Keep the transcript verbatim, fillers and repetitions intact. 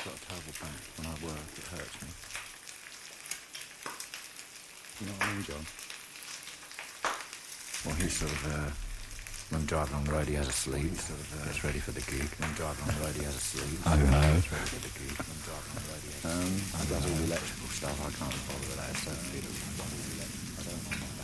got a terrible back. When I work, it hurts me. You know what I mean, John? Well, he's sort of, uh, when driving on the road, he has a sleep. Well, sort of, uh, gets ready for the gig. When driving on the road, he has a sleep. Oh, no. Gets ready for the gig. When driving on the road, he has a sleep. Um, I does all the electrical stuff. I can't bother with that. So I don't know.